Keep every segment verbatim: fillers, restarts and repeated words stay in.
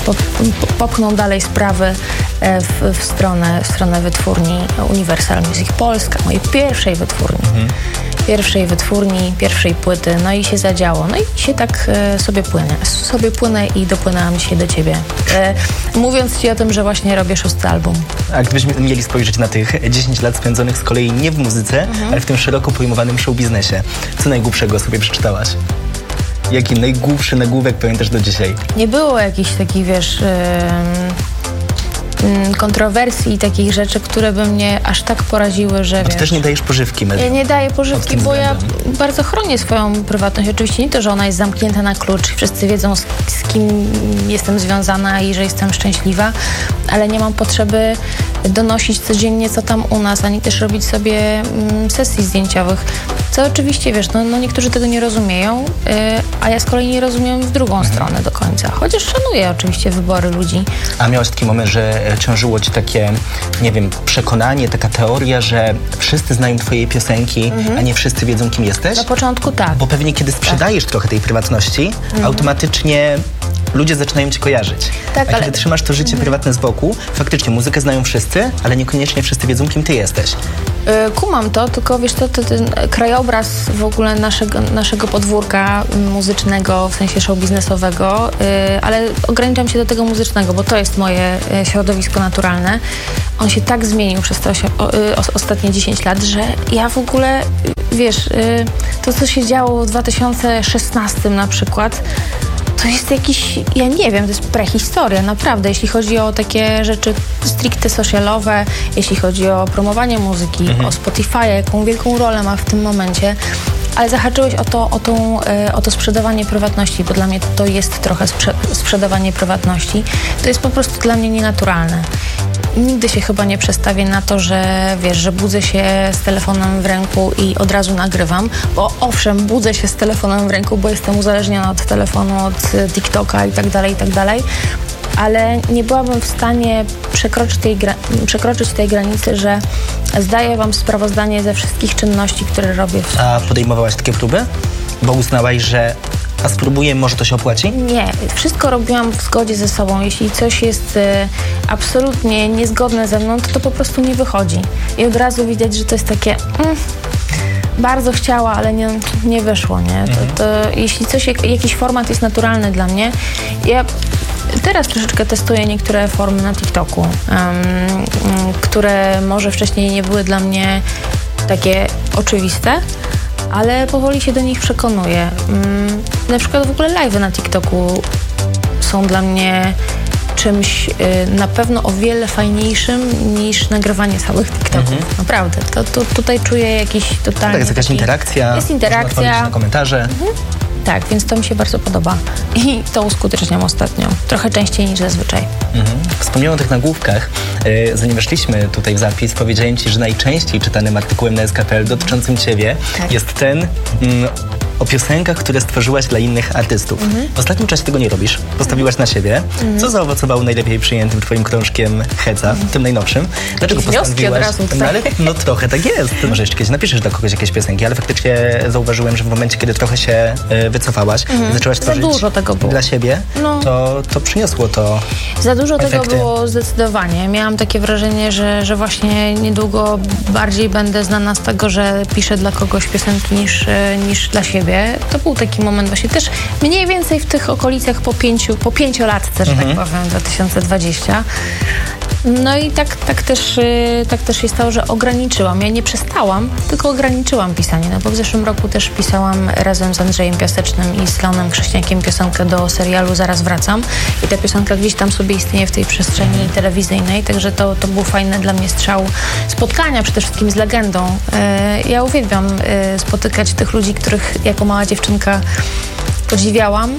po, popchną dalej sprawy w, w, stronę, w stronę wytwórni Universal Music Polska, mojej pierwszej wytwórni. Mhm. Pierwszej wytwórni, pierwszej płyty, no i się zadziało. No i się tak e, sobie płynę. Sobie płynę i dopłynęłam dzisiaj do ciebie. E, mówiąc ci o tym, że właśnie robię szósty album. A gdybyśmy mieli spojrzeć na tych dziesięć lat spędzonych z kolei nie w muzyce, mhm. ale w tym szeroko pojmowanym showbiznesie, co najgłupszego sobie przeczytałaś? Jaki najgłupszy nagłówek pamiętasz do dzisiaj? Nie było jakichś takich, wiesz... Yy... kontrowersji i takich rzeczy, które by mnie aż tak poraziły, że A ty wiesz, też nie dajesz pożywki mediom. Ja nie daję pożywki, bo ja bardzo chronię swoją prywatność. Oczywiście nie to, że ona jest zamknięta na klucz. Wszyscy wiedzą, z, z kim jestem związana i że jestem szczęśliwa, ale nie mam potrzeby donosić codziennie, co tam u nas, ani też robić sobie mm, sesji zdjęciowych. Co oczywiście, wiesz, no, no niektórzy tego nie rozumieją, yy, a ja z kolei nie rozumiem w drugą mhm. stronę do końca. Chociaż szanuję oczywiście wybory ludzi. A miałeś taki moment, że ciążyło ci takie, nie wiem, przekonanie, taka teoria, że wszyscy znają twoje piosenki, mhm. a nie wszyscy wiedzą, kim jesteś? Na początku tak. Bo pewnie kiedy sprzedajesz tak. trochę tej prywatności, mhm. automatycznie ludzie zaczynają cię kojarzyć. Tak, a ale... kiedy trzymasz to życie mhm. prywatne z boku, faktycznie muzykę znają wszyscy, ale niekoniecznie wszyscy wiedzą, kim ty jesteś. Yy, kumam to, tylko wiesz, to, to ten krajobraz w ogóle naszego, naszego podwórka muzycznego, w sensie show biznesowego, yy, ale ograniczam się do tego muzycznego, bo to jest moje yy, środowisko naturalne. On się tak zmienił przez te osi- o, yy, ostatnie dziesięć lat, że ja w ogóle, yy, wiesz, yy, to co się działo w dwa tysiące szesnastym na przykład, to jest jakiś, ja nie wiem, to jest prehistoria, naprawdę, jeśli chodzi o takie rzeczy stricte socialowe, jeśli chodzi o promowanie muzyki, mhm. o Spotify, jaką wielką rolę ma w tym momencie, ale zahaczyłeś o to, o, tą, o to sprzedawanie prywatności, bo dla mnie to jest trochę sprze- sprzedawanie prywatności. To jest po prostu dla mnie nienaturalne. Nigdy się chyba nie przestawię na to, że wiesz, że budzę się z telefonem w ręku i od razu nagrywam, bo owszem, budzę się z telefonem w ręku, bo jestem uzależniona od telefonu, od TikToka i tak dalej, i tak dalej, ale nie byłabym w stanie przekroczyć tej, gra- przekroczyć tej granicy, że zdaję wam sprawozdanie ze wszystkich czynności, które robię. W... A podejmowałaś takie próby? Bo uznałaś, że a spróbuję, może to się opłaci? Nie, wszystko robiłam w zgodzie ze sobą. Jeśli coś jest y, absolutnie niezgodne ze mną, to to po prostu nie wychodzi. I od razu widać, że to jest takie mm, bardzo chciała, ale nie, nie wyszło, nie? To, to, jeśli coś, jak, jakiś format jest naturalny dla mnie, ja teraz troszeczkę testuję niektóre formy na TikToku, um, um, które może wcześniej nie były dla mnie takie oczywiste, ale powoli się do nich przekonuję. Um, na przykład w ogóle live'y na TikToku są dla mnie czymś y, na pewno o wiele fajniejszym niż nagrywanie całych TikToków. Mhm. Naprawdę. To, to, tutaj czuję jakiś totalnie... Tak, jest jakaś taki, interakcja. Jest interakcja. Na komentarze. Mhm. Tak, więc to mi się bardzo podoba. I to uskuteczniam ostatnio. Trochę częściej niż zazwyczaj. Mhm. Wspomniałem o tych nagłówkach. Yy, zanim weszliśmy tutaj w zapis, powiedziałem ci, że najczęściej czytanym artykułem na S K P L dotyczącym ciebie tak. jest ten... Mm, o piosenkach, które stworzyłaś dla innych artystów. Mhm. W ostatnim czasie tego nie robisz. Postawiłaś na siebie. Mhm. Co zaowocowało najlepiej przyjętym twoim krążkiem Heca, mhm. tym najnowszym? Dlaczego postanowiłaś? No, ale no trochę tak jest. Może jeszcze kiedyś napiszesz dla kogoś jakieś piosenki, ale faktycznie zauważyłem, że w momencie, kiedy trochę się y, wycofałaś, mhm. zaczęłaś tworzyć Za dużo tego było. dla siebie, no. to, to przyniosło to Za dużo efekty. Tego było zdecydowanie. Miałam takie wrażenie, że, że właśnie niedługo bardziej będę znana z tego, że piszę dla kogoś piosenki niż, niż dla siebie. To był taki moment właśnie też mniej więcej w tych okolicach po pięciu, po pięciolatce, że mhm. tak powiem, dwa tysiące dwudziestym. No i tak, tak, też, tak też się stało, że ograniczyłam. Ja nie przestałam, tylko ograniczyłam pisanie. No bo w zeszłym roku też pisałam razem z Andrzejem Piasecznym i z Leonem Krześniakiem piosenkę do serialu Zaraz wracam. I ta piosenka gdzieś tam sobie istnieje w tej przestrzeni mhm. telewizyjnej, także to, to był fajny dla mnie strzał spotkania przede wszystkim z legendą. Ja uwielbiam spotykać tych ludzi, których jako mała dziewczynka podziwiałam.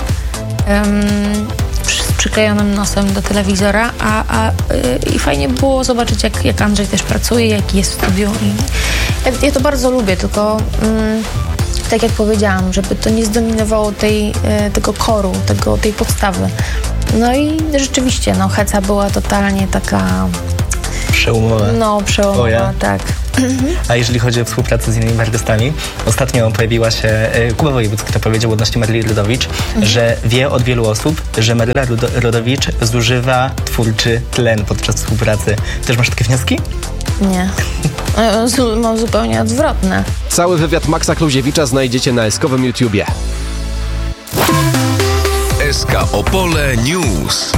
Z przyklejonym nosem do telewizora, a, a yy, i fajnie było zobaczyć, jak, jak Andrzej też pracuje, jaki jest w studiu. I ja, ja to bardzo lubię, tylko yy, tak jak powiedziałam, żeby to nie zdominowało tej, yy, tego koru, tego, tej podstawy. No i rzeczywiście, no Heca była totalnie taka... Przełomowa. No, przełomowa, Twoja. tak. A jeżeli chodzi o współpracę z innymi artystami, ostatnio pojawiła się Kuba Wojewódzki, który powiedział odnośnie Maryli Rodowicz, mhm. że wie od wielu osób, że Maryla Rodowicz zużywa twórczy tlen podczas współpracy. Też masz takie wnioski? Nie. Mam zupełnie odwrotne. Cały wywiad Maxa Kluziewicza znajdziecie na eskowym YouTubie. S K Opole News.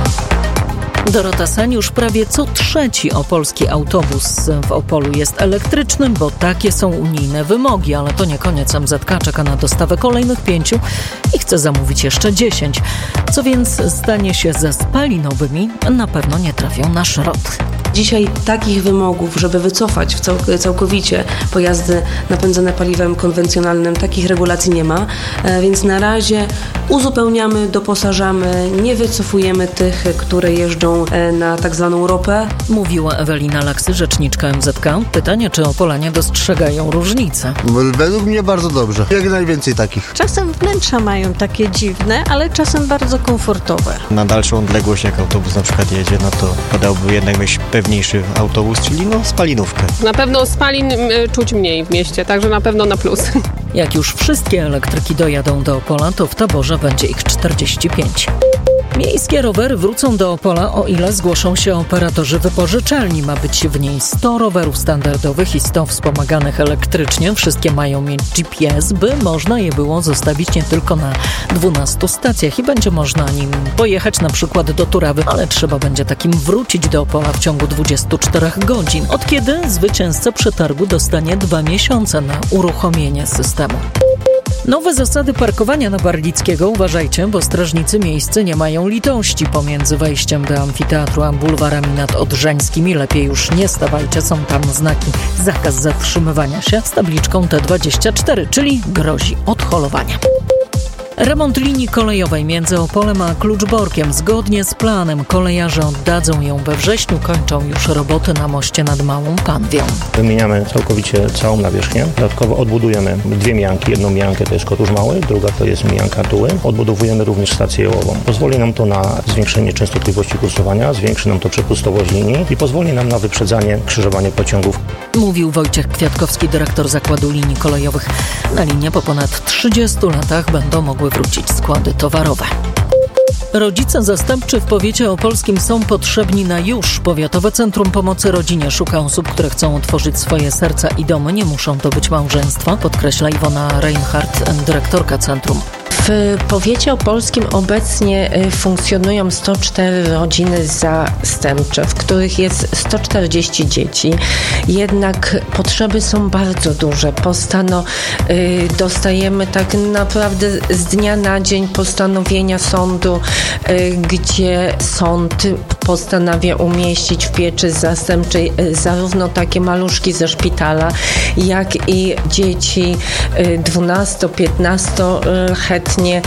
Dorota Seniusz, prawie co trzeci opolski autobus w Opolu jest elektryczny, bo takie są unijne wymogi, ale to nie koniec. M Z K czeka na dostawę kolejnych pięciu i chce zamówić jeszcze dziesięć. Co więc stanie się ze spalinowymi, na pewno nie trafią na szrot. Dzisiaj takich wymogów, żeby wycofać w cał- całkowicie pojazdy napędzane paliwem konwencjonalnym, takich regulacji nie ma, e, więc na razie uzupełniamy, doposażamy, nie wycofujemy tych, które jeżdżą e, na tak zwaną ropę. Mówiła Ewelina Laksy, rzeczniczka M Z K. Pytanie, czy Opolanie dostrzegają różnice? Według mnie bardzo dobrze. Jak najwięcej takich. Czasem wnętrza mają takie dziwne, ale czasem bardzo komfortowe. Na dalszą odległość, jak autobus na przykład jedzie, no to podałby jednak myśl pewniejszy autobus, czyli no spalinówkę. Na pewno spalin y, czuć mniej w mieście, także na pewno na plus. Jak już wszystkie elektryki dojadą do Opola, to w taborze będzie ich czterdzieści pięć. Miejskie rowery wrócą do Opola, o ile zgłoszą się operatorzy wypożyczalni. Ma być w niej sto rowerów standardowych i sto wspomaganych elektrycznie. Wszystkie mają mieć G P S, by można je było zostawić nie tylko na dwunastu stacjach i będzie można nim pojechać na przykład do Turawy, ale trzeba będzie takim wrócić do Opola w ciągu dwudziestu czterech godzin, od kiedy zwycięzca przetargu dostanie dwa miesiące na uruchomienie systemu. Nowe zasady parkowania na Barlickiego, uważajcie, bo strażnicy miejscy nie mają litości. Pomiędzy wejściem do amfiteatru a bulwarami nad Odrzańskimi lepiej już nie stawajcie, są tam znaki zakaz zatrzymywania się z tabliczką T dwadzieścia cztery, czyli grozi odholowanie. Remont linii kolejowej między Opolem a Kluczborkiem. Zgodnie z planem kolejarze oddadzą ją we wrześniu. Kończą już roboty na moście nad Małą Panwią. Wymieniamy całkowicie całą nawierzchnię. Dodatkowo odbudujemy dwie mijanki. Jedną mijankę to jest Kotusz Mały, druga to jest mijanka Tuły. Odbudowujemy również stację Jołową. Pozwoli nam to na zwiększenie częstotliwości kursowania, zwiększy nam to przepustowość linii i pozwoli nam na wyprzedzanie, krzyżowanie pociągów. Mówił Wojciech Kwiatkowski, dyrektor Zakładu Linii Kolejowych. Na linię po ponad trzydziestu latach będą mogły wrócić składy towarowe. Rodzice zastępczy w powiecie opolskim są potrzebni na już. Powiatowe Centrum Pomocy Rodzinie szuka osób, które chcą otworzyć swoje serca i domy. Nie muszą to być małżeństwa, podkreśla Iwona Reinhardt, dyrektorka centrum. W powiecie opolskim obecnie funkcjonują sto cztery rodziny zastępcze, w których jest sto czterdzieści dzieci. Jednak potrzeby są bardzo duże. Postano, y, dostajemy tak naprawdę z dnia na dzień postanowienia sądu, y, gdzie sąd postanawia umieścić w pieczy zastępczej y, zarówno takie maluszki ze szpitala, jak i dzieci y, dwunasto-piętnastoletnie.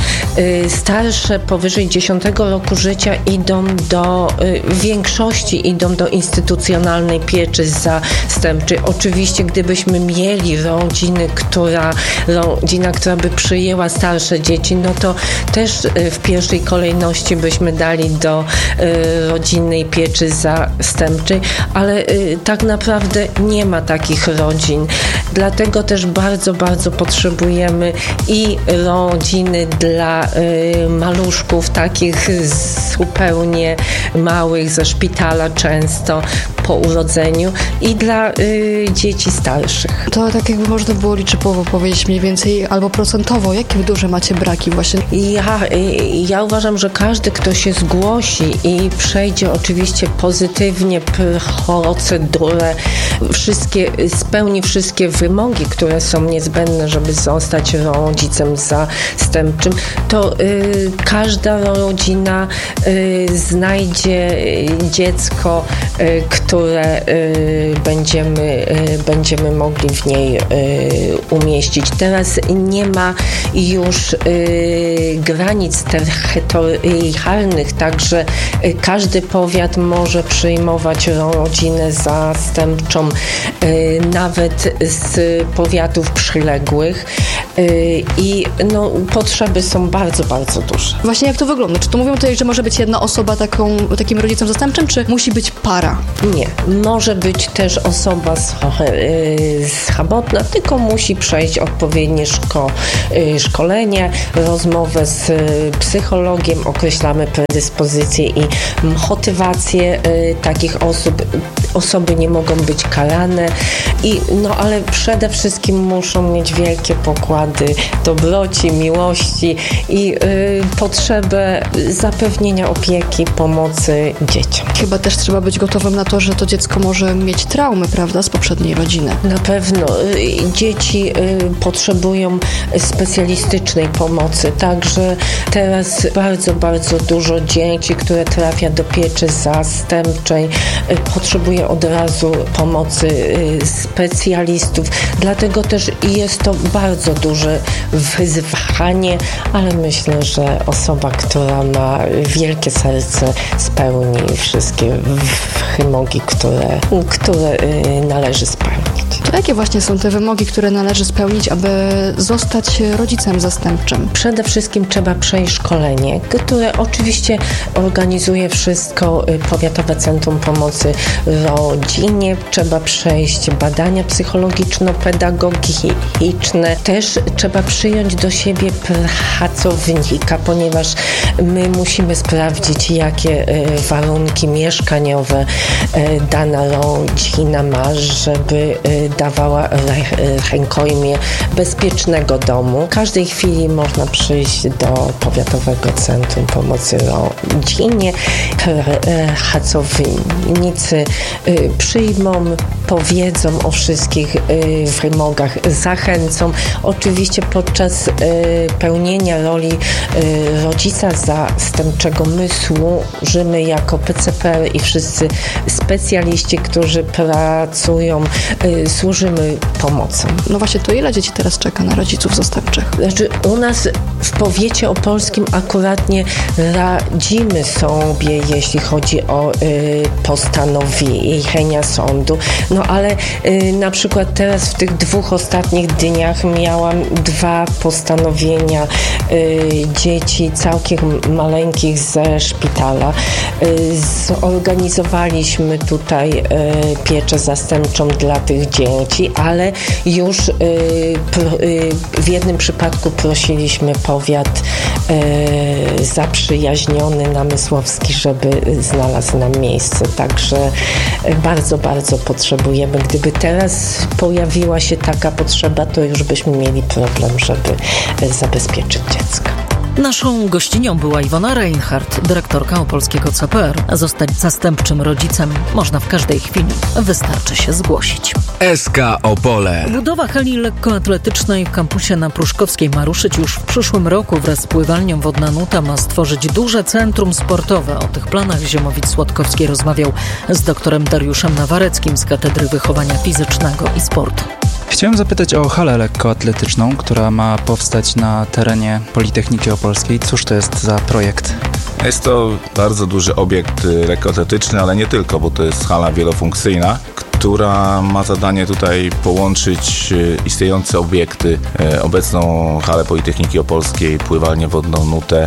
Starsze powyżej dziesiątego roku życia idą do, w większości idą do instytucjonalnej pieczy zastępczej. Oczywiście gdybyśmy mieli rodziny, która, rodzina, która by przyjęła starsze dzieci, no to też w pierwszej kolejności byśmy dali do rodzinnej pieczy zastępczej, ale tak naprawdę nie ma takich rodzin. Dlatego też bardzo, bardzo potrzebujemy i rodziny dla y, maluszków takich zupełnie małych ze szpitala często po urodzeniu i dla y, dzieci starszych. To tak jakby można było liczbowo powiedzieć mniej więcej albo procentowo, jakie duże macie braki właśnie? Ja, y, ja uważam, że każdy, kto się zgłosi i przejdzie oczywiście pozytywnie procedurę, wszystkie, spełni wszystkie wymogi, które są niezbędne, żeby zostać rodzicem zastępczym, to y, każda rodzina y, znajdzie dziecko, y, które y, będziemy, y, będziemy mogli w niej y, umieścić. Teraz nie ma już y, granic terytorialnych, także y, każdy powiat może przyjmować rodzinę zastępczą y, nawet z powiatów przyległych. i no, potrzeby są bardzo, bardzo duże. Właśnie jak to wygląda? Czy to mówią tutaj, że może być jedna osoba taką, takim rodzicem zastępczym, czy musi być para? Nie. Może być też osoba samotna, tylko musi przejść odpowiednie szko, szkolenie, rozmowę z psychologiem, określamy predyspozycje i motywacje takich osób. Osoby nie mogą być karane, i, no ale przede wszystkim muszą mieć wielkie pokłady dobroci, miłości i y, potrzebę zapewnienia opieki, pomocy dzieciom. Chyba też trzeba być gotowym na to, że to dziecko może mieć traumy, prawda, z poprzedniej rodziny. Na pewno. Y, dzieci y, potrzebują specjalistycznej pomocy, także teraz bardzo, bardzo dużo dzieci, które trafia do pieczy zastępczej, y, potrzebuje od razu pomocy y, specjalistów. Dlatego też jest to bardzo duże wyzwanie, ale myślę, że osoba, która ma wielkie serce, spełni wszystkie wymogi, które, które należy spełnić. To jakie właśnie są te wymogi, które należy spełnić, aby zostać rodzicem zastępczym? Przede wszystkim trzeba przejść szkolenie, które oczywiście organizuje wszystko Powiatowe Centrum Pomocy Rodzinie. Trzeba przejść badania psychologiczno-pedagogiczne. Też trzeba przyjąć do siebie pracownika, ponieważ my musimy sprawdzić, jakie warunki mieszkaniowe dana rodzina ma, żeby dawała rękojmię bezpiecznego domu. W każdej chwili można przyjść do Powiatowego Centrum Pomocy Rodzinie. Pracownicy przyjmą, powiedzą o wszystkich wymogach, zachęcą. Oczywiście podczas pełnienia roli rodzica zastępczego my służymy jako P C P R i wszyscy specjaliści, którzy pracują, służymy pomocą. No właśnie, to ile dzieci teraz czeka na rodziców zastępczych? Znaczy, u nas w powiecie opolskim akuratnie radzimy sobie, jeśli chodzi o y, postanowienia sądu. No ale y, na przykład teraz w tych dwóch ostatnich dniach miałam dwa postanowienia y, dzieci całkiem maleńkich ze szpitala. Y, zorganizowaliśmy tutaj y, pieczę zastępczą dla tych dzieci, ale już y, pro, y, w jednym przypadku prosiliśmy powiat y, zaprzyjaźniony namysłowski, żeby znalazł nam miejsce. Także y, bardzo, bardzo potrzebujemy. Gdyby teraz pojawiła się taka potrzeba, to już byśmy mieli problem, żeby y, zabezpieczyć dziecko. Naszą gościnią była Iwona Reinhardt, dyrektorka opolskiego C P R. Zostać zastępczym rodzicem można w każdej chwili. Wystarczy się zgłosić. S K Opole. Budowa hali lekkoatletycznej w kampusie na Pruszkowskiej ma ruszyć już w przyszłym roku. Wraz z pływalnią Wodna Nuta ma stworzyć duże centrum sportowe. O tych planach Ziemowit-Słodkowski rozmawiał z doktorem Dariuszem Nawareckim z Katedry Wychowania Fizycznego i Sportu. Chciałem zapytać o halę lekkoatletyczną, która ma powstać na terenie Politechniki Opolskiej. Cóż to jest za projekt? Jest to bardzo duży obiekt lekkoatletyczny, ale nie tylko, bo to jest hala wielofunkcyjna, która ma zadanie tutaj połączyć istniejące obiekty, obecną halę Politechniki Opolskiej, pływalnię Wodną Nutę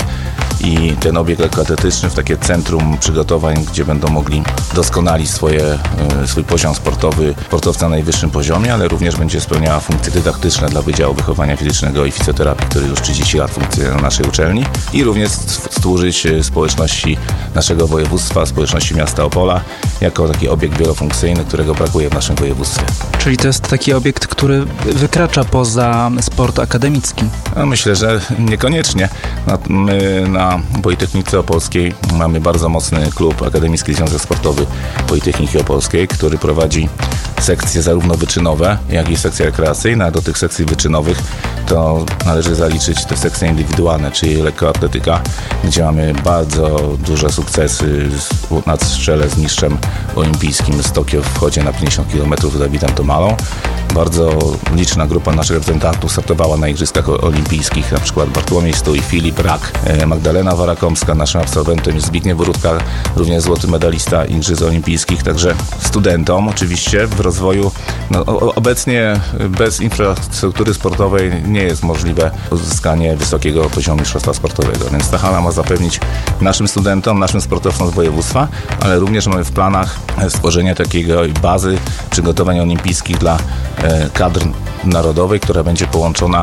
i ten obiekt lekkoatletyczny w takie centrum przygotowań, gdzie będą mogli doskonalić swoje, swój poziom sportowy, sportowca na najwyższym poziomie, ale również będzie spełniała funkcje dydaktyczne dla Wydziału Wychowania Fizycznego i Fizjoterapii, który już trzydzieści lat funkcjonuje na naszej uczelni, i również służyć społeczności naszego województwa, społeczności miasta Opola, jako taki obiekt wielofunkcyjny, którego brakuje w naszym województwie. Czyli to jest taki obiekt, który wykracza poza sport akademicki? No, myślę, że niekoniecznie. My na Politechnice Opolskiej mamy bardzo mocny klub Akademicki Związek Sportowy Politechniki Opolskiej, który prowadzi sekcje zarówno wyczynowe, jak i sekcje rekreacyjne, a do tych sekcji wyczynowych to należy zaliczyć te sekcje indywidualne, czyli lekkoatletyka, gdzie mamy bardzo duże sukcesy na strzele z mistrzem olimpijskim z Tokio w chodzie na pięćdziesiąt kilometrów Davidem Tomalą. Bardzo liczna grupa naszych reprezentantów startowała na Igrzyskach Olimpijskich, na przykład Bartłomiej Stój, Filip Rak, Magdalena Warakomska, naszym absolwentem jest Zbigniew Borutka, również złoty medalista Igrzysk Olimpijskich, także studentom oczywiście w rozwoju. No, obecnie bez infrastruktury sportowej nie nie jest możliwe uzyskanie wysokiego poziomu mistrzostwa sportowego. Więc ta hala ma zapewnić naszym studentom, naszym sportowcom z województwa, ale również mamy w planach stworzenie takiego bazy przygotowań olimpijskich dla kadr narodowej, która będzie połączona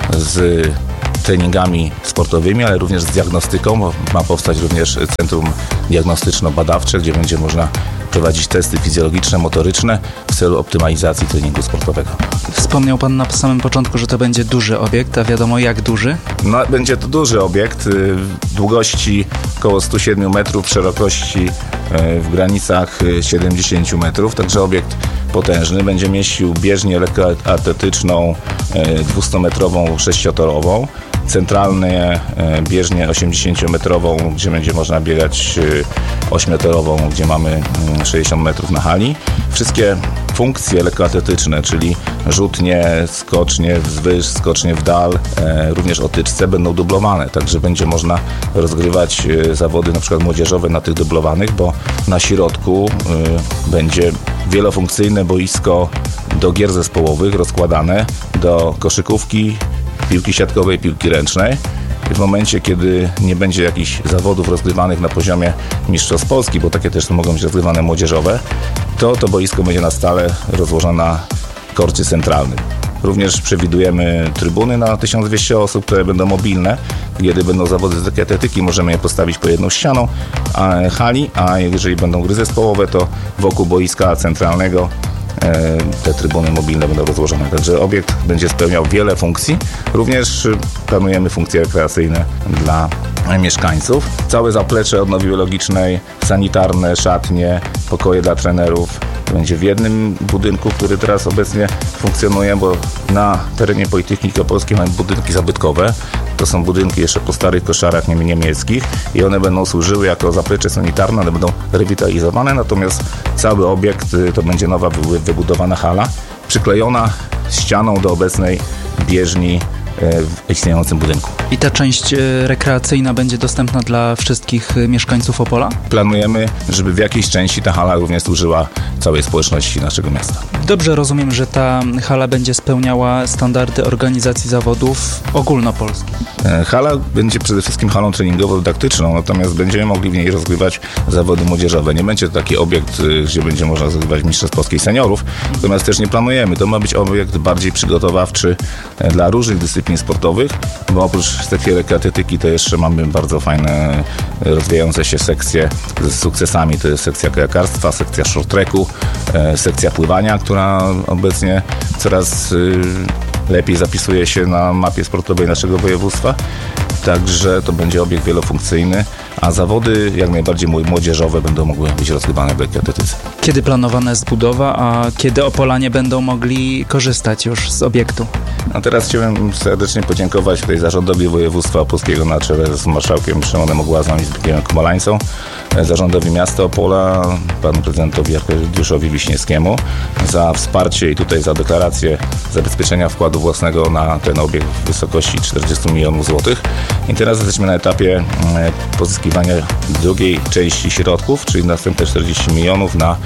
z treningami sportowymi, ale również z diagnostyką. Ma powstać również centrum diagnostyczno-badawcze, gdzie będzie można prowadzić testy fizjologiczne, motoryczne w celu optymalizacji treningu sportowego. Wspomniał Pan na samym początku, że to będzie duży obiekt, a wiadomo jak duży? No, będzie to duży obiekt, długości około sto siedem metrów, szerokości w granicach siedemdziesiąt metrów, także obiekt potężny. Będzie mieścił bieżnię lekkoatletyczną dwustumetrową, sześciotorową, centralnie bieżnię osiemdziesięciometrową, gdzie będzie można biegać ośmiotorową, gdzie mamy sześćdziesiąt metrów na hali. Wszystkie funkcje lekkoatletyczne, czyli rzutnie, skocznie wzwyż, skocznie w dal, również otyczce będą dublowane, także będzie można rozgrywać zawody na przykład młodzieżowe na tych dublowanych, bo na środku będzie wielofunkcyjne boisko do gier zespołowych rozkładane do koszykówki, piłki siatkowej, piłki ręcznej. W momencie, kiedy nie będzie jakichś zawodów rozgrywanych na poziomie mistrzostw Polski, bo takie też mogą być rozgrywane młodzieżowe, to to boisko będzie na stale rozłożone na korcie centralnym. Również przewidujemy trybuny na tysiąc dwieście osób, które będą mobilne. Kiedy będą zawody z lekkiej atletyki, możemy je postawić po jedną ścianą hali, a jeżeli będą gry zespołowe, to wokół boiska centralnego te trybuny mobilne będą rozłożone. Także obiekt będzie spełniał wiele funkcji. Również planujemy funkcje rekreacyjne dla mieszkańców. Całe zaplecze odnowy biologicznej, sanitarne, szatnie, pokoje dla trenerów będzie w jednym budynku, który teraz obecnie funkcjonuje, bo na terenie Politechniki Opolskiej mamy budynki zabytkowe. To są budynki jeszcze po starych koszarach niemieckich i one będą służyły jako zaplecze sanitarne, one będą rewitalizowane, natomiast cały obiekt to będzie nowa wybudowana hala, przyklejona ścianą do obecnej bieżni w istniejącym budynku. I ta część rekreacyjna będzie dostępna dla wszystkich mieszkańców Opola? Planujemy, żeby w jakiejś części ta hala również służyła całej społeczności naszego miasta. Dobrze rozumiem, że ta hala będzie spełniała standardy organizacji zawodów ogólnopolskich. Hala będzie przede wszystkim halą treningowo-dydaktyczną, natomiast będziemy mogli w niej rozgrywać zawody młodzieżowe. Nie będzie to taki obiekt, gdzie będzie można rozgrywać mistrzostw polskich seniorów, natomiast też nie planujemy. To ma być obiekt bardziej przygotowawczy dla różnych dyscyplin sportowych, bo oprócz sekcji lekkoatletyki to jeszcze mamy bardzo fajne, rozwijające się sekcje z sukcesami. To jest sekcja kajakarstwa, sekcja short tracku, sekcja pływania, która obecnie coraz lepiej zapisuje się na mapie sportowej naszego województwa. Także to będzie obiekt wielofunkcyjny, a zawody jak najbardziej młodzieżowe będą mogły być rozgrywane w lekkiej atletyce. Kiedy planowana jest budowa, a kiedy Opolanie będą mogli korzystać już z obiektu? A teraz chciałbym serdecznie podziękować tutaj zarządowi województwa opolskiego na czele z marszałkiem Szymonem Ogłazą i Zbigniewem Komalańcą, zarządowi miasta Opola, panu prezydentowi Arkadiuszowi Wiśniewskiemu za wsparcie i tutaj za deklarację zabezpieczenia wkładu własnego na ten obiekt w wysokości czterdzieści milionów złotych. I teraz jesteśmy na etapie pozyskiwania drugiej części środków, czyli następne czterdzieści milionów na,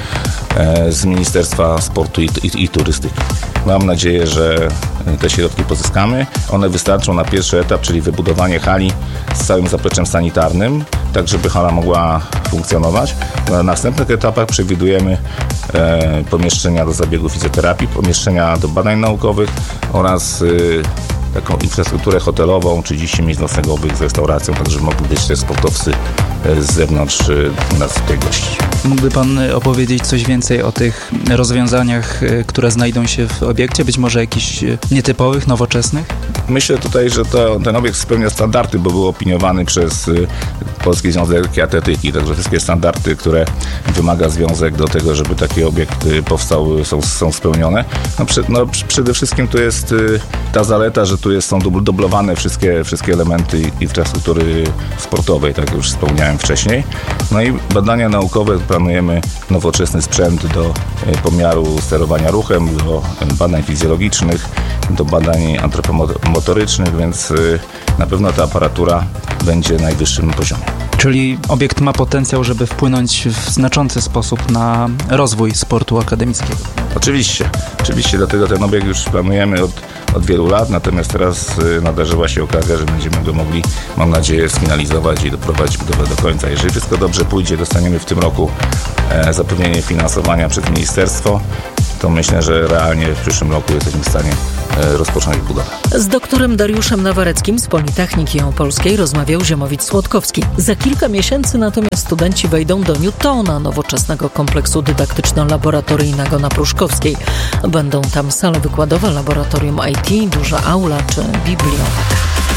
z Ministerstwa Sportu i, i, i Turystyki. Mam nadzieję, że te środki pozyskamy. One wystarczą na pierwszy etap, czyli wybudowanie hali z całym zapleczem sanitarnym, tak żeby hala mogła funkcjonować. Na następnych etapach przewidujemy e, pomieszczenia do zabiegu fizjoterapii, pomieszczenia do badań naukowych oraz e, taką infrastrukturę hotelową, trzydzieści miejsc noclegowych z restauracją, tak żeby mogli być też sportowcy z zewnątrz nas tutaj gościć. Mógłby Pan opowiedzieć coś więcej o tych rozwiązaniach, które znajdą się w obiekcie, być może jakichś nietypowych, nowoczesnych? Myślę tutaj, że to, ten obiekt spełnia standardy, bo był opiniowany przez Polski Związek Lekkiej Atletyki, także wszystkie standardy, które wymaga związek do tego, żeby taki obiekt powstał, są, są spełnione. No, przed, no, przede wszystkim to jest ta zaleta, że tu jest, są dublowane wszystkie, wszystkie elementy infrastruktury sportowej, tak jak już wspomniałem wcześniej. No i badania naukowe, planujemy nowoczesny sprzęt do pomiaru sterowania ruchem, do badań fizjologicznych, do badań antropomotorycznych, więc na pewno ta aparatura będzie na najwyższym poziomie. Czyli obiekt ma potencjał, żeby wpłynąć w znaczący sposób na rozwój sportu akademickiego. Oczywiście, oczywiście, dlatego ten obiekt już planujemy od od wielu lat, natomiast teraz nadarzyła się okazja, że będziemy go mogli, mam nadzieję, sfinalizować i doprowadzić budowę do końca. Jeżeli wszystko dobrze pójdzie, dostaniemy w tym roku e, zapewnienie finansowania przez ministerstwo, to myślę, że realnie w przyszłym roku jesteśmy w stanie e, rozpocząć budowę. Z doktorem Dariuszem Nawareckim z Politechniki Opolskiej rozmawiał Ziemowit Słodkowski. Za kilka miesięcy natomiast studenci wejdą do Newtona, nowoczesnego kompleksu dydaktyczno-laboratoryjnego na Pruszkowskiej. Będą tam sale wykładowe, laboratorium I T, duża aula czy biblioteka.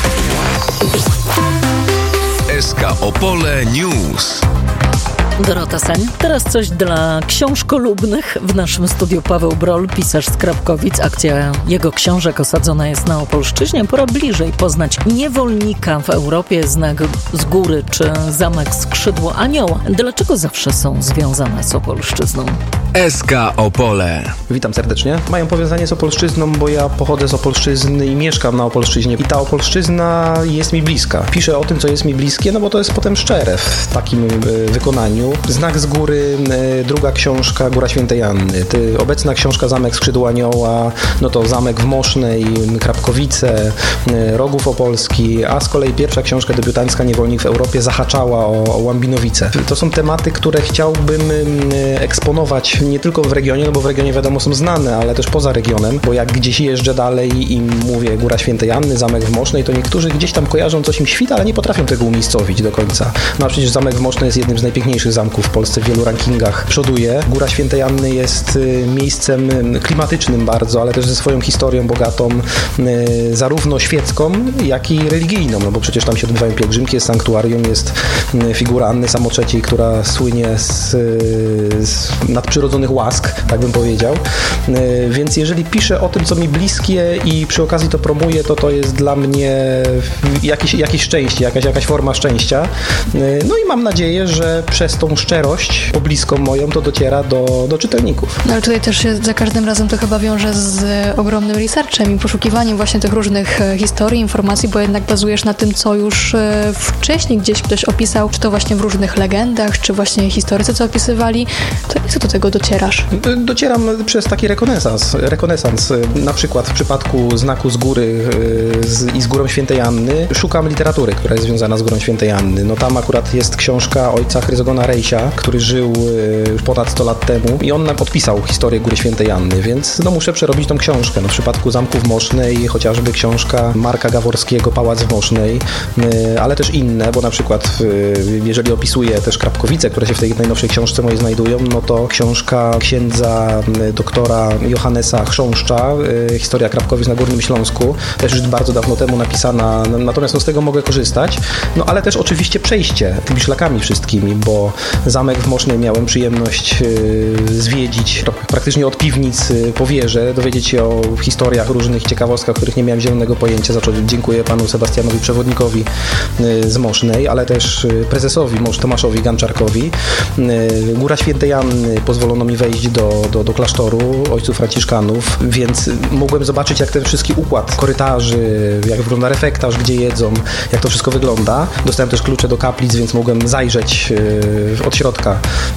S K Opole News. Dorota Sań. Teraz coś dla książkolubnych. W naszym studiu Paweł Brol, pisarz z Krapkowic. Akcja jego książek osadzona jest na Opolszczyźnie. Pora bliżej poznać niewolnika w Europie, znak z góry czy zamek skrzydło anioła. Dlaczego zawsze są związane z Opolszczyzną? S K Opole. Witam serdecznie. Mają powiązanie z Opolszczyzną, bo ja pochodzę z Opolszczyzny i mieszkam na Opolszczyźnie. I ta Opolszczyzna jest mi bliska. Piszę o tym, co jest mi bliskie, no bo to jest potem szczere w takim wykonaniu. Znak z góry, druga książka Góra Świętej Anny. Ty, obecna książka Zamek skrzydło anioła, no to Zamek w Mosznej, Krapkowice, Rogów Opolski, a z kolei pierwsza książka debiutancka Niewolnik w Europie zahaczała o, o Łambinowice. To są tematy, które chciałbym eksponować nie tylko w regionie, no bo w regionie wiadomo są znane, ale też poza regionem, bo jak gdzieś jeżdżę dalej i mówię Góra Świętej Anny, Zamek w Mosznej, to niektórzy gdzieś tam kojarzą, coś im świta, ale nie potrafią tego umiejscowić do końca. No a przecież Zamek w Mosznej jest jednym z najpiękniejszych zamków w Polsce, w wielu rankingach przoduje. Góra Świętej Anny jest miejscem klimatycznym bardzo, ale też ze swoją historią bogatą, zarówno świecką, jak i religijną, no bo przecież tam się odbywają pielgrzymki, jest sanktuarium, jest figura Anny Samotrzeciej, która słynie z, z nadprzyrodzonych łask, tak bym powiedział. Więc jeżeli piszę o tym, co mi bliskie i przy okazji to promuję, to to jest dla mnie jakieś, jakieś szczęście, jakaś, jakaś forma szczęścia. No i mam nadzieję, że przez tą szczerość pobliską moją to dociera do, do czytelników. No ale tutaj też się za każdym razem to chyba wiąże z ogromnym researchem i poszukiwaniem właśnie tych różnych historii, informacji, bo jednak bazujesz na tym, co już wcześniej gdzieś ktoś opisał, czy to właśnie w różnych legendach, czy właśnie historycy, co opisywali. To jak co do tego docierasz? Docieram przez taki rekonesans. rekonesans. Na przykład w przypadku Znaku z góry z, i z Górą Świętej Anny szukam literatury, która jest związana z Górą Świętej Anny. No tam akurat jest książka ojca Chryzogona Rejsia, który żył ponad sto lat temu i on nam podpisał historię Góry Świętej Anny, więc no muszę przerobić tą książkę. No w przypadku Zamku w Mosznej chociażby książka Marka Gaworskiego Pałac w Mosznej, ale też inne, bo na przykład jeżeli opisuję też Krapkowice, które się w tej najnowszej książce mojej znajdują, no to książka księdza doktora Johannesa Chrząszcza, Historia Krapkowic na Górnym Śląsku, też już bardzo dawno temu napisana, natomiast no z tego mogę korzystać, no ale też oczywiście przejście tymi szlakami wszystkimi, bo Zamek w Mosznej miałem przyjemność zwiedzić praktycznie od piwnic po wieżę, dowiedzieć się o historiach, różnych ciekawostkach, których nie miałem zielonego pojęcia, za co dziękuję panu Sebastianowi Przewodnikowi z Mosznej, ale też prezesowi Tomaszowi Ganczarkowi. Góra Świętej Anny pozwolono mi wejść do, do, do klasztoru ojców franciszkanów, więc mogłem zobaczyć, jak ten wszystki układ korytarzy, jak wygląda refektarz, gdzie jedzą, jak to wszystko wygląda. Dostałem też klucze do kaplic, więc mogłem zajrzeć od środka,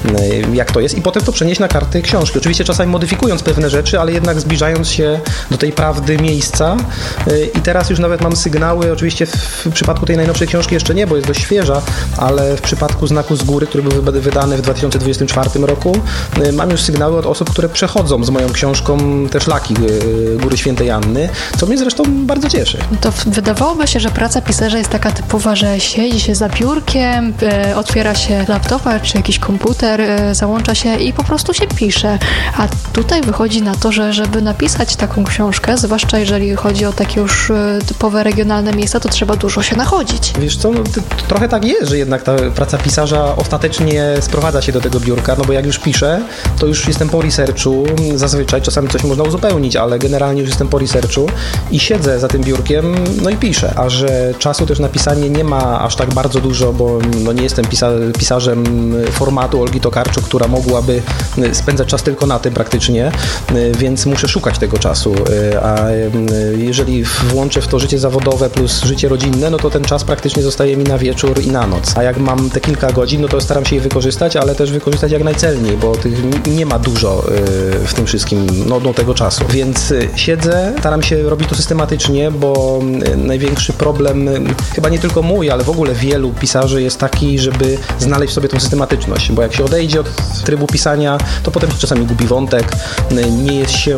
jak to jest i potem to przenieść na karty książki. Oczywiście czasami modyfikując pewne rzeczy, ale jednak zbliżając się do tej prawdy miejsca i teraz już nawet mam sygnały, oczywiście w przypadku tej najnowszej książki jeszcze nie, bo jest dość świeża, ale w przypadku Znaku z góry, który był wydany w dwa tysiące dwudziestym czwartym roku, mam już sygnały od osób, które przechodzą z moją książką te szlaki Góry Świętej Anny, co mnie zresztą bardzo cieszy. To wydawałoby się, że praca pisarza jest taka typowa, że siedzi się za biurkiem, e, otwiera się laptopa czy jakiś komputer, e, załącza się i po prostu się pisze. A tutaj wychodzi na to, że żeby napisać taką książkę, zwłaszcza jeżeli chodzi o takie już e, typowe regionalne miejsca, to trzeba dużo się nachodzić. Wiesz co, no, to, to trochę tak jest, że jednak ta praca pisarza ostatecznie sprowadza się do tego biurka, no bo jak już piszę, to już jestem po researchu, zazwyczaj czasami coś można uzupełnić, ale generalnie już jestem po researchu i siedzę za tym biurkiem, no i piszę, a że czasu też na pisanie nie ma aż tak bardzo dużo, bo no nie jestem pisa- pisarzem formatu Olgi tokarczuk, która mogłaby spędzać czas tylko na tym praktycznie, więc muszę szukać tego czasu. A jeżeli włączę w to życie zawodowe plus życie rodzinne, no to ten czas praktycznie zostaje mi na wieczór i na noc. A jak mam te kilka godzin, no to staram się je wykorzystać, ale też wykorzystać jak najcelniej, bo tych nie ma dużo w tym wszystkim no, do tego czasu. Więc siedzę, staram się robić to systematycznie, bo największy problem, chyba nie tylko mój, ale w ogóle wielu pisarzy jest taki, żeby znaleźć w sobie tą systematyczność, bo jak się odejdzie od trybu pisania, to potem się czasami gubi wątek, nie jest się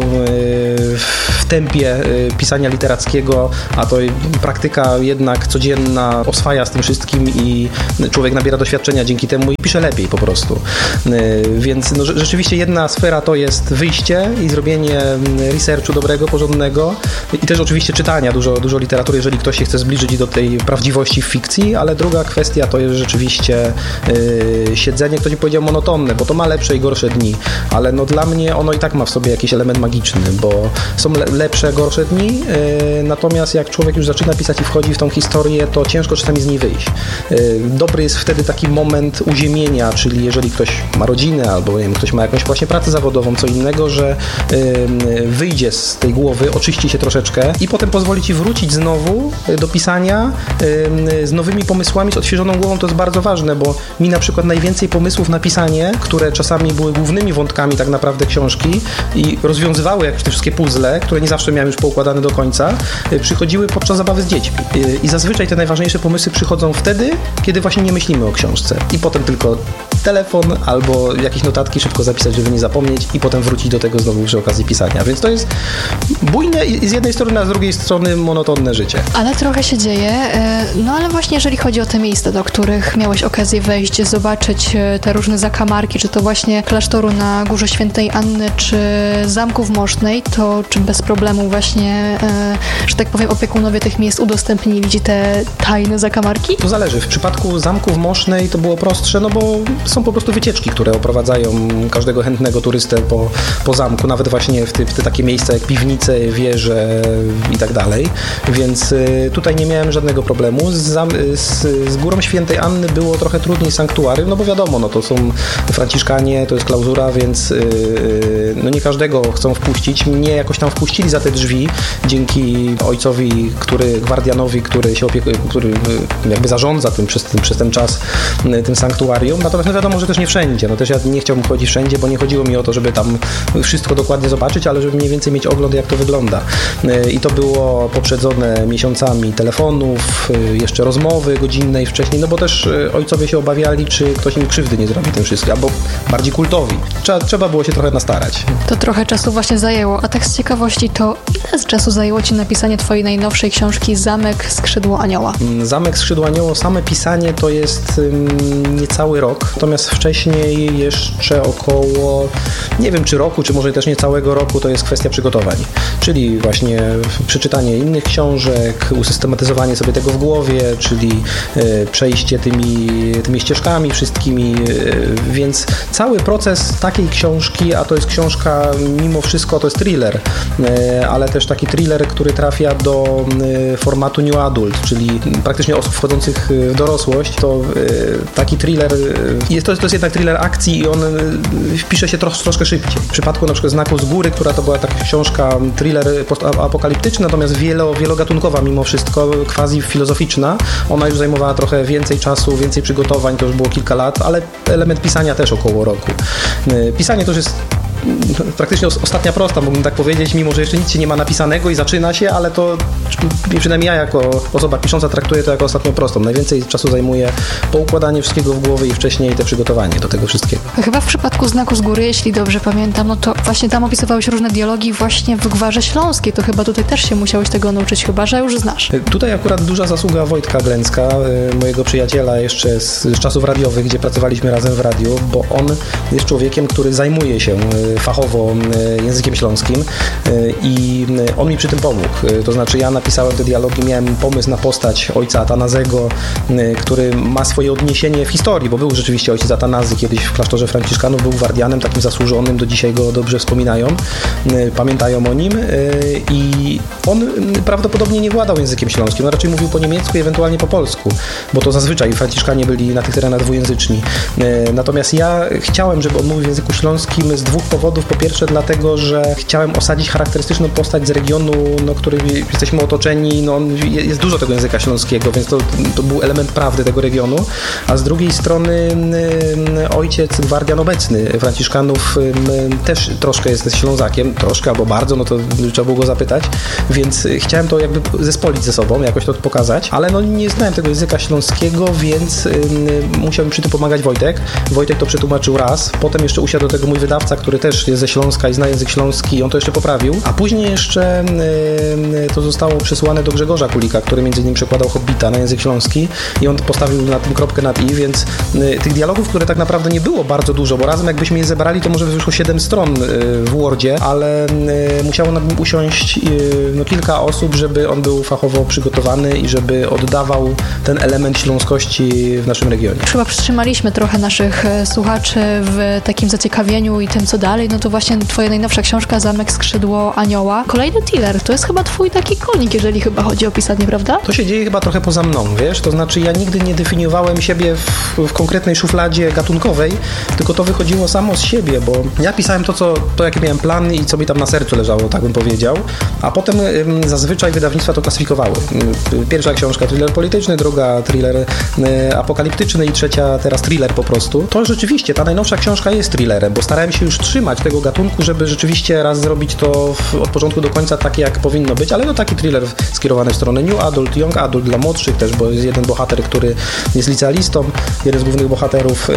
w tempie pisania literackiego, a to praktyka jednak codzienna oswaja z tym wszystkim i człowiek nabiera doświadczenia dzięki temu i pisze lepiej po prostu. Więc no, rzeczywiście jedna sfera to jest wyjście i zrobienie researchu dobrego, porządnego i też oczywiście czytania dużo, dużo literatury, jeżeli ktoś się chce zbliżyć do tej prawdziwości w fikcji, ale druga kwestia to jest rzeczywiście yy, siedzenie, ktoś mi powiedział monotonne, bo to ma lepsze i gorsze dni, ale no dla mnie ono i tak ma w sobie jakiś element magiczny, bo są le- lepsze, gorsze dni, yy, natomiast jak człowiek już zaczyna pisać i wchodzi w tą historię, to ciężko czasami z niej wyjść. Yy, dobry jest wtedy taki moment uziemienia, czyli jeżeli ktoś ma rodzinę albo nie wiem, ktoś ma jakąś właśnie pracę zawodową, co innego, że yy, wyjdzie z tej głowy, oczyści się troszeczkę i potem pozwoli ci wrócić znowu do pisania yy, z nowymi pomysłami, z odświeżoną głową. To jest bardzo ważne, bo mi na przykład najwięcej pomysłów na pisanie, które czasami były głównymi wątkami tak naprawdę książki i rozwiązywały jakieś te wszystkie puzzle, które nie zawsze miałem już poukładane do końca, yy, przychodziły podczas zabawy z dziećmi. Yy, I zazwyczaj te najważniejsze pomysły przychodzą wtedy, kiedy właśnie nie myślimy o książce. I potem tylko telefon albo jakieś notatki szybko zapisać, żeby nie zapomnieć i potem wrócić do tego znowu przy okazji pisania. Więc to jest bujne i z jednej strony, a z drugiej strony monotonne życie. Ale trochę się dzieje. No ale właśnie jeżeli chodzi o te miejsca, do których miałeś okazję wejść, zobaczyć te różne zakamarki, czy to właśnie klasztoru na Górze Świętej Anny, czy Zamku w Mosznej, to czy bez problemu właśnie, że tak powiem, opiekunowie tych miejsc udostępnili ci te tajne zakamarki? To zależy. W przypadku Zamku w Mosznej to było prostsze, no bo są po prostu wycieczki, które oprowadzają każdego chętnego turystę po, po zamku, nawet właśnie w te, w te takie miejsca jak piwnice, wieże i tak dalej, więc y, tutaj nie miałem żadnego problemu. Z, z, z Górą Świętej Anny było trochę trudniej sanktuarium, no bo wiadomo, no to są franciszkanie, to jest klauzura, więc y, no nie każdego chcą wpuścić. Mnie jakoś tam wpuścili za te drzwi dzięki ojcowi, który, gwardianowi, który się opiekuje, który jakby zarządza tym przez, tym przez ten czas tym sanktuarium. Natomiast no wiadomo, że też nie wszędzie. No też ja nie chciałbym chodzić wszędzie, bo nie chodziło mi o to, żeby tam wszystko dokładnie zobaczyć, ale żeby mniej więcej mieć ogląd, jak to wygląda. I to było poprzedzone miesiącami telefonów, jeszcze rozmowy godzinnej wcześniej, no bo też ojcowie się obawiali, czy ktoś im krzywdy nie zrobi tym wszystkim, albo bardziej kultowi. Trzeba, trzeba było się trochę nastarać. To trochę czasu właśnie zajęło, a tak z ciekawości, to ile z czasu zajęło ci napisanie twojej najnowszej książki Zamek Skrzydło Anioła? Zamek Skrzydło Anioła, same pisanie to jest um, niecały rok, natomiast wcześniej jeszcze około, nie wiem czy roku, czy może też nie całego roku, to jest kwestia przygotowań, czyli właśnie przeczytanie innych książek, usystematyzowanie sobie tego w głowie, czyli e, przejście tymi, tymi ścieżkami wszystkimi, e, więc cały proces takiej książki, a to jest książka mimo wszystko, to jest thriller, e, ale też taki thriller, który trafia do e, formatu new adult, czyli praktycznie osób wchodzących w dorosłość, to e, taki thriller, e, jest, to, jest, to jest jednak thriller akcji i on e, pisze się trosz, troszkę szybciej. W przypadku na przykład Znaku z góry, która to była taka książka, thriller apokaliptyczny, natomiast wielo, wielogatunkowa mimo wszystko, quasi filozoficzna. Ona już zajmowała trochę więcej czasu, więcej przygotowań, to już było kilka lat, ale element pisania też około roku. Pisanie to już jest praktycznie ostatnia prosta, mógłbym tak powiedzieć, mimo że jeszcze nic się nie ma napisanego i zaczyna się, ale to przynajmniej ja jako osoba pisząca traktuję to jako ostatnią prostą. Najwięcej czasu zajmuje poukładanie wszystkiego w głowie i wcześniej te przygotowanie do tego wszystkiego. Chyba w przypadku Znaku z góry, jeśli dobrze pamiętam, no to właśnie tam opisywałeś różne dialogi właśnie w Gwarze Śląskiej, to chyba tutaj też się musiałeś tego nauczyć, chyba że już znasz. Tutaj akurat duża zasługa Wojtka Glęcka, mojego przyjaciela jeszcze z, z czasów radiowych, gdzie pracowaliśmy razem w radiu, bo on jest człowiekiem, który zajmuje się fachowo językiem śląskim i on mi przy tym pomógł. To znaczy ja napisałem te dialogi, miałem pomysł na postać ojca Atanazego, który ma swoje odniesienie w historii, bo był rzeczywiście ojciec Atanazy kiedyś w klasztorze franciszkanów, był gwardianem takim zasłużonym, do dzisiaj go dobrze wspominają, pamiętają o nim i on prawdopodobnie nie władał językiem śląskim, on raczej mówił po niemiecku i ewentualnie po polsku, bo to zazwyczaj franciszkanie byli na tych terenach dwujęzyczni. Natomiast ja chciałem, żeby on mówił w języku śląskim z dwóch powodów. Po pierwsze dlatego, że chciałem osadzić charakterystyczną postać z regionu, no, którym jesteśmy otoczeni, no, jest dużo tego języka śląskiego, więc to, to był element prawdy tego regionu, a z drugiej strony ojciec gwardian obecny franciszkanów też troszkę jest Ślązakiem, troszkę albo bardzo, no to trzeba było go zapytać, więc chciałem to jakby zespolić ze sobą, jakoś to pokazać, ale no nie znałem tego języka śląskiego, więc musiał mi przy tym pomagać Wojtek. Wojtek to przetłumaczył raz, potem jeszcze usiadł do tego mój wydawca, który też jest ze Śląska i zna język śląski i on to jeszcze poprawił, a później jeszcze to zostało przesłane do Grzegorza Kulika, który między innymi przekładał Hobbita na język śląski i on postawił na tym kropkę nad i, więc tych dialogów, które tak naprawdę nie było bardzo dużo, bo razem jakbyśmy je zebrali, to może wyszło siedem stron w Wordzie, ale musiało nad nim usiąść no, kilka osób, żeby on był fachowo przygotowany i żeby oddawał ten element śląskości w naszym regionie. Chyba przytrzymaliśmy trochę naszych słuchaczy w takim zaciekawieniu i tym, co dalej, no to właśnie twoja najnowsza książka Zamek Skrzydło Anioła. Kolejny thriller, to jest chyba twój taki konik, jeżeli chyba chodzi o pisanie, prawda? To się dzieje chyba trochę poza mną, wiesz? To znaczy ja nigdy nie definiowałem siebie w, w konkretnej szufladzie gatunkowej, tylko to wychodziło samo z siebie, bo ja pisałem to, co, to jaki miałem plan i co mi tam na sercu leżało, tak bym powiedział, a potem ym, zazwyczaj wydawnictwa to klasyfikowały. Pierwsza książka thriller polityczny, druga thriller y, apokaliptyczny i trzecia teraz thriller po prostu. To rzeczywiście, ta najnowsza książka jest thrillerem, bo starałem się już trzymać tego gatunku, żeby rzeczywiście raz zrobić to w, od początku do końca takie, jak powinno być, ale to taki thriller skierowany w stronę New Adult, Young Adult, dla młodszych też, bo jest jeden bohater, który jest licealistą, jeden z głównych bohaterów,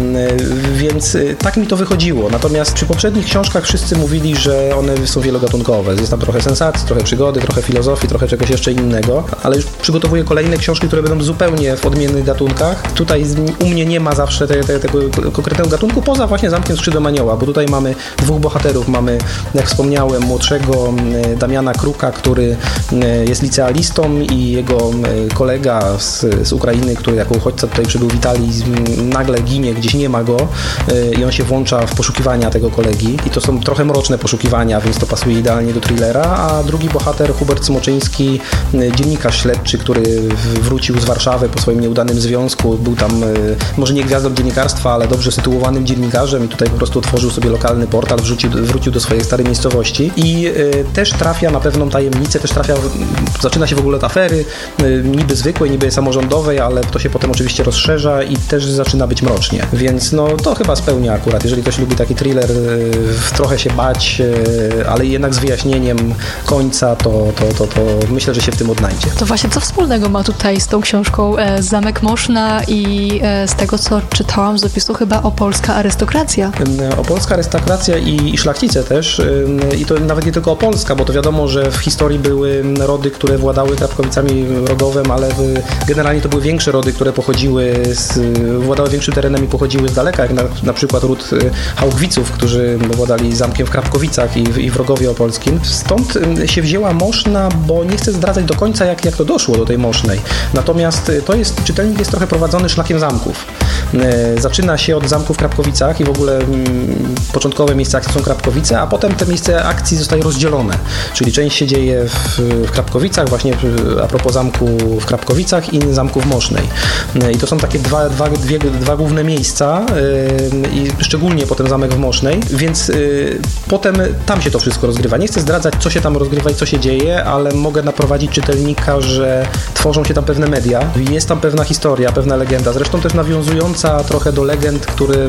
więc tak mi to wychodziło. Natomiast przy poprzednich książkach wszyscy mówili, że one są wielogatunkowe. Jest tam trochę sensacji, trochę przygody, trochę filozofii, trochę czegoś jeszcze innego, ale już przygotowuję kolejne książki, które będą zupełnie w odmiennych gatunkach. Tutaj u mnie nie ma zawsze te, te, tego konkretnego gatunku, poza właśnie Zamkiem Skrzydłem Anioła, bo tutaj mamy dwóch bohaterów. Mamy, jak wspomniałem, młodszego Damiana Kruka, który jest licealistą i jego kolega z, z Ukrainy, który jako uchodźca tutaj przybył w Italii, nagle ginie, gdzieś nie ma go i on się włącza w poszukiwania tego kolegi i to są trochę mroczne poszukiwania, więc to pasuje idealnie do thrillera, a drugi bohater, Hubert Smoczyński, dziennikarz śledczy, który wrócił z Warszawy po swoim nieudanym związku, był tam może nie gwiazdą dziennikarstwa, ale dobrze sytuowanym dziennikarzem i tutaj po prostu otworzył sobie lokalny portal, wrzucił, wrócił do swojej starej miejscowości i y, też trafia na pewną tajemnicę, też trafia, zaczyna się w ogóle od afery, y, niby zwykłej, niby samorządowej, ale to się potem oczywiście rozszerza i też zaczyna być mrocznie, więc no to chyba spełnia akurat, jeżeli ktoś lubi taki thriller, y, trochę się bać, y, ale jednak z wyjaśnieniem końca, to, to, to, to myślę, że się w tym odnajdzie. To właśnie co wspólnego ma tutaj z tą książką e, Zamek Moszna i e, z tego, co czytałam z opisu, chyba opolska arystokracja? Opolska arystokracja i, i szlachcice też i to nawet nie tylko opolska, bo to wiadomo, że w historii były rody, które władały Krapkowicami Rogowem, ale generalnie to były większe rody, które pochodziły z, władały większym terenem i pochodziły z daleka, jak na, na przykład ród Hałkwiców, którzy władali zamkiem w Krapkowicach i w, i w Rogowie Opolskim. Stąd się wzięła Moszna, bo nie chcę zdradzać do końca, jak, jak to doszło do tej Mosznej. Natomiast to jest, czytelnik jest trochę prowadzony szlakiem zamków. Zaczyna się od zamku w Krapkowicach i w ogóle mm, początkowe miejsca akcji są Krapkowice, a potem te miejsce akcji zostaje rozdzielone. Czyli część się dzieje w, w Krapkowicach, właśnie a propos zamku w Krapkowicach i zamku w Mosznej. I to są takie dwa, dwa, dwie, dwa główne miejsca yy, i szczególnie potem zamek w Mosznej, więc yy, potem tam się to wszystko rozgrywa. Nie chcę zdradzać, co się tam rozgrywa i co się dzieje, ale mogę naprowadzić czytelnika, że tworzą się tam pewne media, jest tam pewna historia, pewna legenda, zresztą też nawiązująca trochę do legend, które,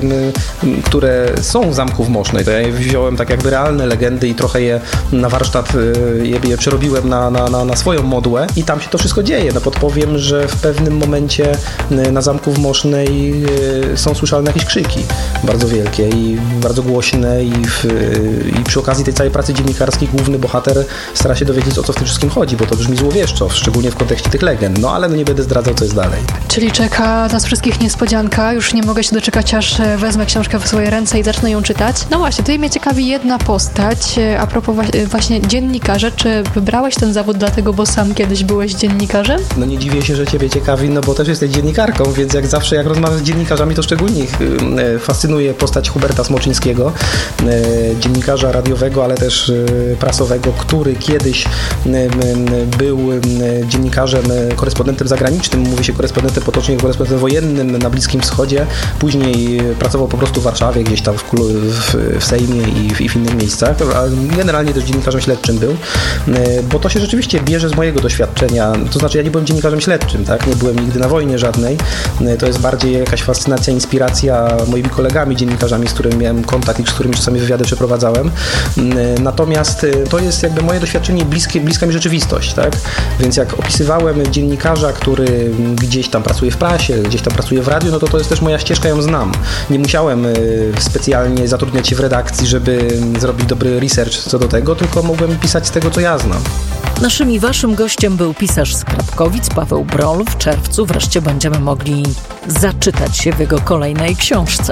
które są w zamku w Mosznej. To ja je wziąłem tak jakby realne legendy i trochę je na warsztat je, je przerobiłem na, na, na, na swoją modłę i tam się to wszystko dzieje. No podpowiem, że w pewnym momencie na zamku w Mosznej są słyszalne jakieś krzyki bardzo wielkie i bardzo głośne i, w, i przy okazji tej całej pracy dziennikarskiej główny bohater stara się dowiedzieć, o co w tym wszystkim chodzi, bo to brzmi złowieszczo, szczególnie w kontekście tych legend. No ale no nie będę zdradzał, co jest dalej. Czyli czeka nas wszystkich niespodzianka. Już nie mogę się doczekać, aż wezmę książkę w swoje ręce i zacznę ją czytać. postać. No właśnie, tutaj mnie ciekawi jedna postać, a propos właśnie dziennikarza. Czy wybrałeś ten zawód dlatego, bo sam kiedyś byłeś dziennikarzem? No nie dziwię się, że ciebie ciekawi, no bo też jesteś dziennikarką, więc jak zawsze, jak rozmawiam z dziennikarzami, to szczególnie ich fascynuje postać Huberta Smoczyńskiego, dziennikarza radiowego, ale też prasowego, który kiedyś był dziennikarzem, korespondentem zagranicznym, mówi się korespondentem potocznie, korespondentem wojennym na Bliskim Wschodzie, później pracował po prostu w Warszawie, gdzieś tam w, w, w Sejmie i w, i w innych miejscach, ale generalnie też dziennikarzem śledczym był, bo to się rzeczywiście bierze z mojego doświadczenia, to znaczy ja nie byłem dziennikarzem śledczym, tak, nie byłem nigdy na wojnie żadnej, to jest bardziej jakaś fascynacja, inspiracja moimi kolegami dziennikarzami, z którymi miałem kontakt i z którymi czasami wywiady przeprowadzałem, natomiast to jest jakby moje doświadczenie bliskie, bliska mi rzeczywistość, tak, więc jak opisywałem dziennikarza, który gdzieś tam pracuje w prasie, gdzieś tam pracuje w radiu, no to to jest też moja ścieżka, ją znam. Nie musiałem specjalnie zatrudniać się w redakcji, żeby zrobić dobry research co do tego, tylko mogłem pisać z tego, co ja znam. Naszym i waszym gościem był pisarz z Krapkowic, Paweł Brol. W czerwcu wreszcie będziemy mogli zaczytać się w jego kolejnej książce.